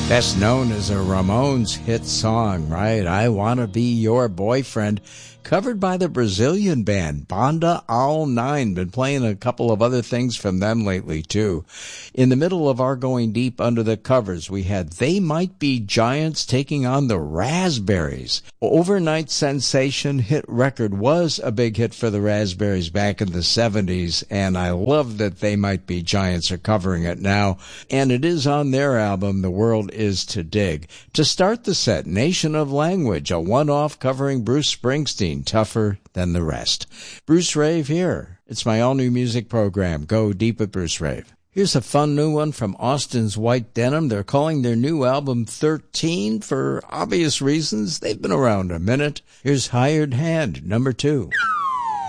Best known as a Ramones hit song, right? I Wanna Be Your Boyfriend, covered by the Brazilian band Banda Ao 9. Been playing a couple of other things from them lately, too. In the middle of our going deep under the covers, we had They Might Be Giants taking on the Raspberries. Overnight sensation hit record was a big hit for the Raspberries back in the 70s, and I love that They Might Be Giants are covering it now, and it is on their album, The World Is to Dig. To start the set, Nation of Language, a one-off covering Bruce Springsteen, Tougher Than the Rest. Bruce Rave here. It's my all-new music program, Go Deep with Bruce Rave. Here's a fun new one from Austin's White Denim. They're calling their new album 13 for obvious reasons. They've been around a minute. Here's Hired Hand, number 2.